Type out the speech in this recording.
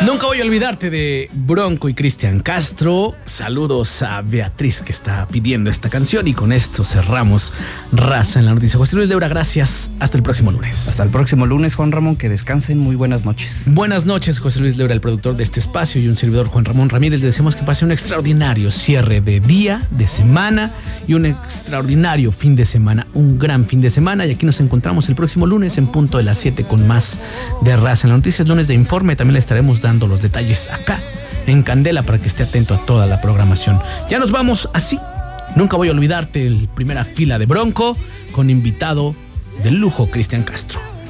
Nunca voy a olvidarte de Bronco y Cristian Castro. Saludos a Beatriz que está pidiendo esta canción y con esto cerramos Raza en la Noticia. José Luis Leura, gracias. Hasta el próximo lunes. Hasta el próximo lunes, Juan Ramón, que descansen. Muy buenas noches. Buenas noches, José Luis Leura, el productor de este espacio, y un servidor, Juan Ramón Ramírez. Les deseamos que pase un extraordinario cierre de día, de semana y un extraordinario fin de semana, un gran fin de semana. Y aquí nos encontramos el próximo lunes en punto de las 7 con más de Raza en las Noticias, lunes de informe. También le estaremos dando los detalles acá en Candela para que esté atento a toda la programación. Ya nos vamos así. Nunca voy a olvidarte, el primera fila de Bronco con invitado de lujo, Cristian Castro.